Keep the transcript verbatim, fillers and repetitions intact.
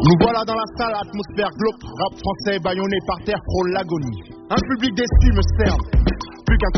Nous voilà dans la salle, atmosphère glauque, rap français bâillonné par terre frôle l'agonie. Un public déçu me cerne, plus qu'un